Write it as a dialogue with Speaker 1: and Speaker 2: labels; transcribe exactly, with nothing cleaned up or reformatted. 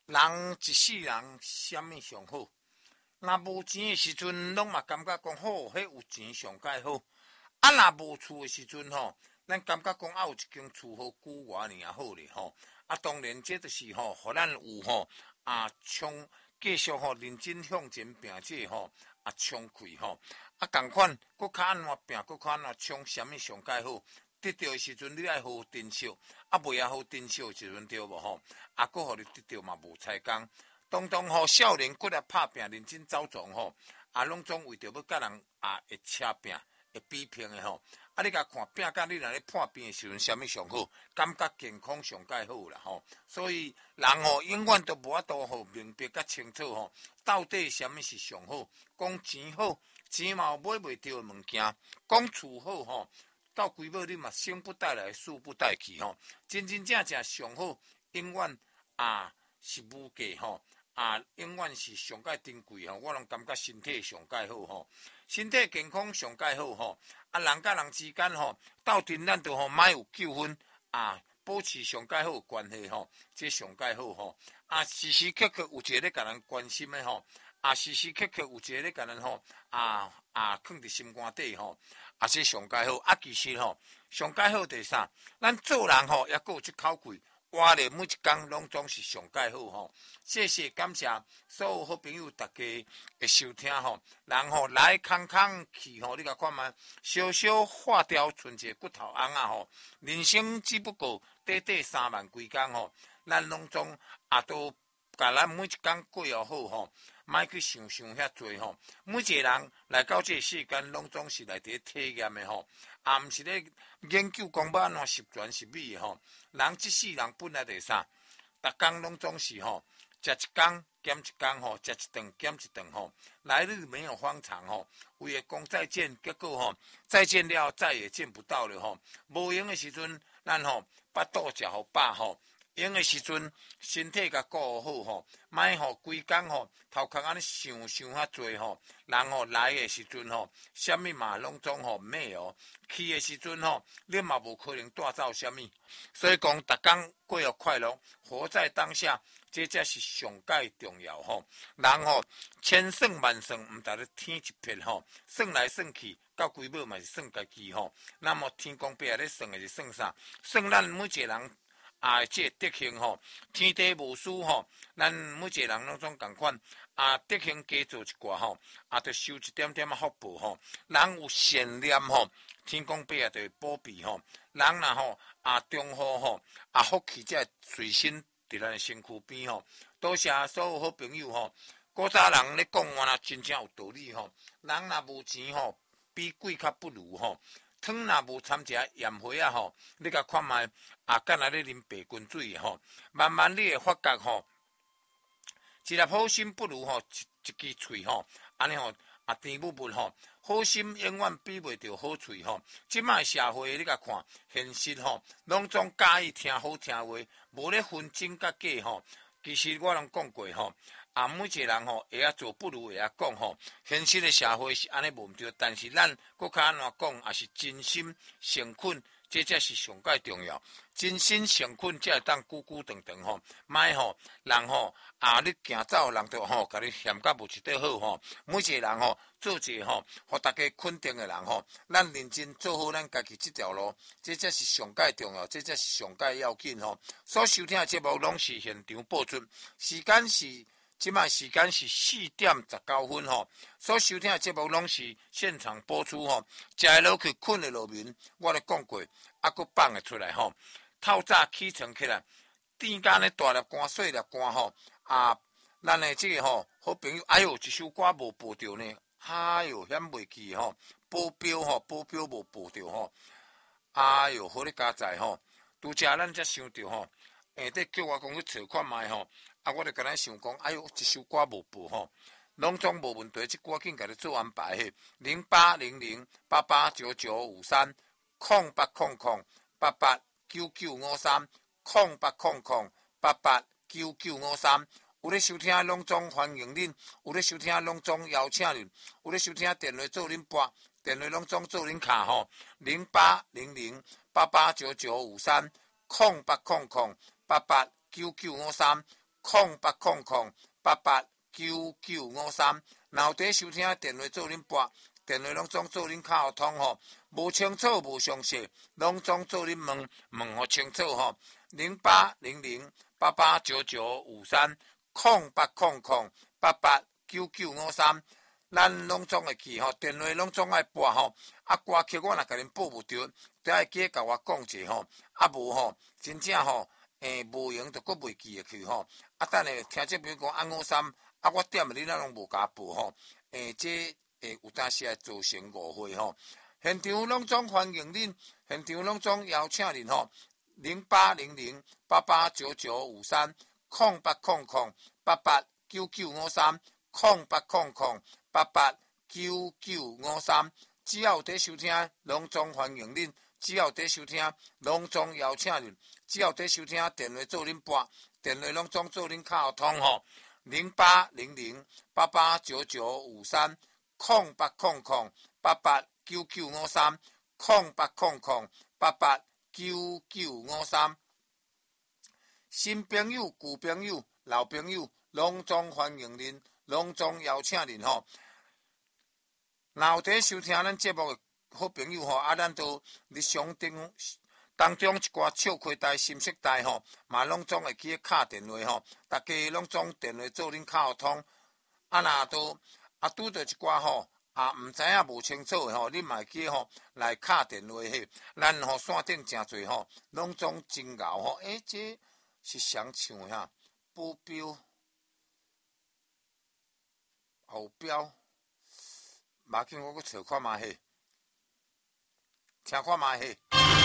Speaker 1: 人一世人，啥物上好？若无钱的时阵，拢嘛感觉讲好，迄有钱上介好。啊，若无厝的时阵吼，咱感觉讲啊有一间厝好，久偌年也好咧吼。啊，当然这就是吼，互咱有吼啊，冲继续吼认真向前拼这吼啊，冲开吼啊，共款，搁较安怎拼，搁较安怎冲，啥物上介好？得到的时阵，你爱好好珍惜；啊，未啊好珍惜的时阵，对无吼？啊，搁互你得到嘛无采工。当当吼，少年骨力拍拼，认真走撞吼，啊，拢总为着要甲人啊会车拼，会比拼的吼。啊，你甲看拼甲你若咧破病的时阵，啥物上好？感觉健康上介好啦吼。所以人吼永远都无法度吼明白甲清楚吼，到底啥物是上好？讲钱好，钱嘛有买袂着的物件；讲厝好吼，到规尾你嘛生不带来，死不带去吼。真真正正上好，永远啊是无价吼。啊，永远是上界珍贵吼，我拢感觉身体上界好吼，身体健康上界好吼。啊，人甲人之间吼，斗阵咱都吼莫有纠纷啊，保持上界好的关系吼，这上界好吼。啊，时时刻刻有一个咧甲人关心的吼，啊，时时刻刻有一个咧甲人吼，啊啊，放伫心肝底吼，啊，这上界好。啊，其实吼，上界好伫啥？咱做人吼，也有一口气。活咧每一工拢总是上介好吼，谢谢感谢所有好朋友大家的收听吼。人吼来空空去吼，你甲看觅，小小化掉剩一个骨头红啊吼。人生只不过短短三万几工吼，咱拢总也都甲咱每一工过又好吼，莫去想想遐多吼。每一个人来到这个世间，拢总是来伫体验的吼。啊，毋是咧研究讲要安怎十全十美的吼。人即世人本来就是啥，逐工拢总是吼，食一工减一工吼，食一顿减一顿吼。来日没有方长吼，为了讲再见，结果吼再见了再也见不到了吼。无用的时阵，咱吼巴肚食互饱吼。用的时阵，身体甲顾好吼，莫吼规工吼头壳安尼想想遐济吼。人吼来的时阵吼，啥物嘛拢总吼咩哦。去的时阵吼，你嘛无可能带走啥物。所以讲，逐工过得快乐，活在当下，这才是上界重要吼。人吼千算万算，毋值得天一撇吼，算来算去。到规尾嘛是算家己吼。那么天公伯咧算的是算啥？算咱每一个人。啊，这德行吼，天地无私吼，咱每一个人拢总共款。啊，德行加做一寡吼，啊，着收一点点啊福报吼。人有善念吼，天公伯啊，着会保庇吼。人若吼啊，中好吼，啊，福气才会随身伫咱身躯边吼。多谢所有好朋友吼，古早人咧讲话若真正有道理吼。人若无钱吼，比鬼较不如吼。汤若无掺一下盐花啊吼，你甲看觅啊，敢若咧啉白滚水吼，慢慢你会发觉吼，一粒好心不如吼一一支喙吼，安尼吼啊甜蜜蜜吼，好心永远比袂着好喙吼。即摆社会你甲看，现实吼，拢总介意听好听话，无咧分真甲假吼。其实我拢讲过吼。啊，每一个人吼会晓做不如会晓讲吼，现实的社会是安尼无毋对，但是咱搁较安怎讲，也是真心诚恳，这才是上界重要。真心诚恳才会当久久长长吼，莫吼人吼啊，你行走人就吼，甲你嫌甲无一块好吼。每一个人吼做一个吼，互大家肯定的人吼，咱认真做好咱家己这条路，这才是上界重要，这才是上界要紧吼。所收听的节目拢是现场播出，时间是。即摆时间是四点十九分吼，所收听的节目拢是现场播出吼。食的落去，困的落眠，我咧讲过，还佫放会出来吼。透早起床起来，顶间咧大粒汗、细粒汗吼，啊，咱的这个吼好朋友，哎哟，一首歌无播着呢，哎哟，险袂记吼，保镖吼，保镖无播着吼，哎哟，好咧加载吼，拄则咱才想着吼，下底叫我讲去找看觅吼。啊，我就敢若想讲，哎哟，一首歌无播吼，拢总无问题，即赶紧甲你做安排嘿。零八零零八八九九五三空八空空八八九九五三空八空空八八九九五三。有咧收听拢总欢迎恁，有咧收听拢总邀请恁，有咧收听电话做恁拨，电话拢总做恁卡吼。零八零零八八九九五三空八空空八八九九五三。 空八空空八八九九五三。然后伫收听电话做恁拨，电话拢总做恁卡互通吼。无清楚无详细，拢总做恁问问互清楚吼。零八零零八八九九五三空八空空八八九九五三。咱拢总会记吼，电话拢总爱拨吼，啊歌曲我若甲恁报不着，都爱记甲我讲者吼，啊无吼，真正吼，诶无闲就阁袂记会去吼，啊等下听这边讲按五三，啊我点你咱拢无甲报吼，诶这诶有当时会造成误会吼，现场拢总欢迎恁，现场拢总邀请恁吼，零八零零八八九九五三空八空空八八九九五三空八空空。八八九九五三，只要有在收听，拢总欢迎恁；只要有在收听，拢总邀请恁；只要有在收听，电话做恁拨，电话拢总做恁卡通吼。零八零零八八九九五三空八空空八八九九五三空八空空八八九九五三。新朋友、旧朋友、老朋友，拢总欢迎恁，拢总邀请恁吼。若有伫收听咱节目的好朋友吼，啊，咱都日常中当中一寡笑亏台、心色台吼，嘛拢总会去敲电话吼，大家拢总电话做恁敲通，啊，若都啊拄着一寡吼啊，毋知影无清楚的吼，恁嘛会去吼来敲电话迄，咱吼线顶诚侪吼，拢总真熬吼，诶、欸，这是谁唱的哈？保镖、后标。马紧我搁找看觅迄，听看觅迄。